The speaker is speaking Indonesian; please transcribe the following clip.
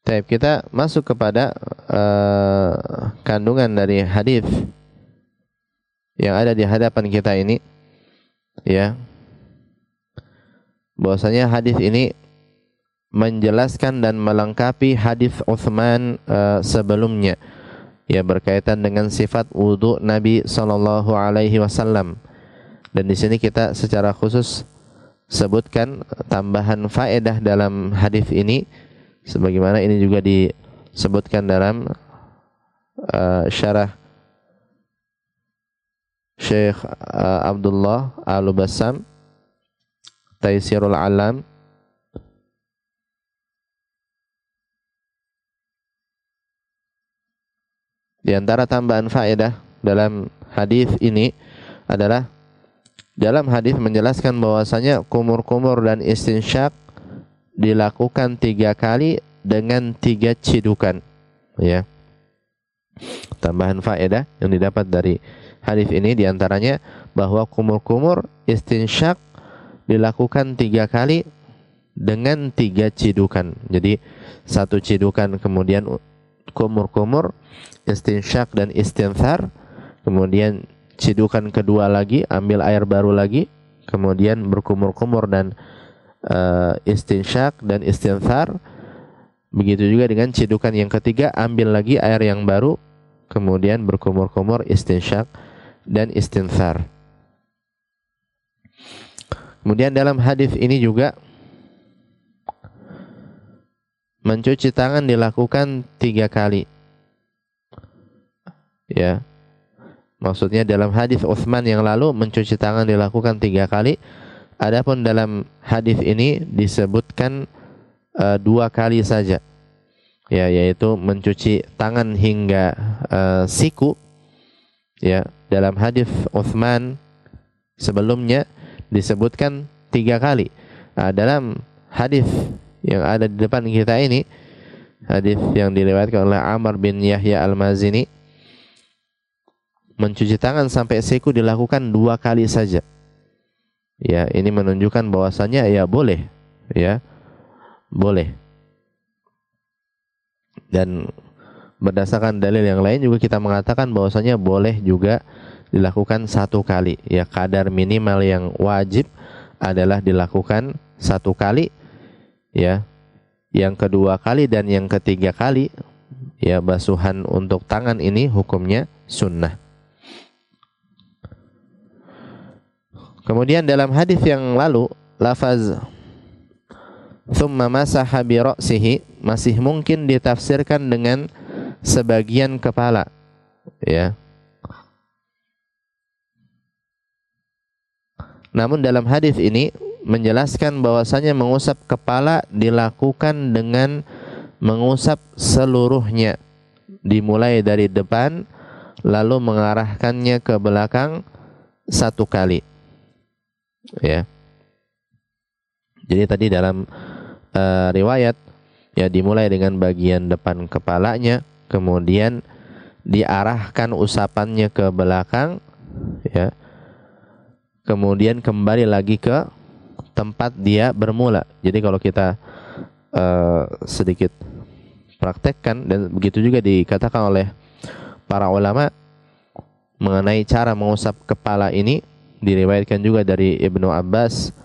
Baik, kita masuk kepada kandungan dari hadis yang ada di hadapan kita ini, ya. Bahwasanya hadis ini menjelaskan dan melengkapi hadis Utsman sebelumnya, ya, berkaitan dengan sifat wudu Nabi sallallahu alaihi wasallam. Dan di sini kita secara khusus sebutkan tambahan faedah dalam hadis ini, sebagaimana ini juga disebutkan dalam syarah Syekh Abdullah Al-Bassam Taisirul Alam. Di antara tambahan faedah dalam hadis ini adalah dalam hadis menjelaskan bahwasanya kumur-kumur dan istinsyak dilakukan 3 kali dengan 3 cidukan, ya. Tambahan faedah yang didapat dari hadis ini diantaranya bahwa kumur-kumur istinsyak dilakukan 3 kali dengan 3 cidukan. Jadi 1 cidukan, kemudian kumur-kumur, istinsyak dan istinthar, kemudian cidukan kedua lagi, ambil air baru lagi, kemudian berkumur-kumur dan istinsyak dan istinthar. Begitu juga dengan cidukan yang ketiga, ambil lagi air yang baru, kemudian berkumur-kumur, istinsyak dan istinthar. Kemudian dalam hadis ini juga mencuci tangan dilakukan 3 kali, ya. Maksudnya dalam hadis Utsman yang lalu mencuci tangan dilakukan 3 kali. Adapun dalam hadis ini disebutkan 2 kali saja, ya, yaitu mencuci tangan hingga siku, ya. Dalam hadis Utsman sebelumnya disebutkan 3 kali. Dalam hadis yang ada di depan kita ini, hadis yang diriwayatkan oleh Amr bin Yahya Al-Mazini, mencuci tangan sampai siku dilakukan 2 kali saja. Ya, ini menunjukkan bahwasanya ya boleh, ya, boleh. Dan berdasarkan dalil yang lain juga kita mengatakan bahwasanya boleh juga dilakukan 1 kali. Ya, kadar minimal yang wajib adalah dilakukan 1 kali, ya. Yang kedua kali dan yang ketiga kali, ya, basuhan untuk tangan ini hukumnya sunnah. Kemudian dalam hadis yang lalu, lafaz thumma masaha bi ra'sihi masih mungkin ditafsirkan dengan sebagian kepala, ya. Namun dalam hadis ini menjelaskan bahwasanya mengusap kepala dilakukan dengan mengusap seluruhnya, dimulai dari depan lalu mengarahkannya ke belakang 1 kali, ya. Jadi tadi dalam riwayat, ya, dimulai dengan bagian depan kepalanya, kemudian diarahkan usapannya ke belakang, ya, kemudian kembali lagi ke tempat dia bermula. Jadi kalau kita sedikit praktekkan, dan begitu juga dikatakan oleh para ulama mengenai cara mengusap kepala ini, diriwayatkan juga dari Ibnu Abbas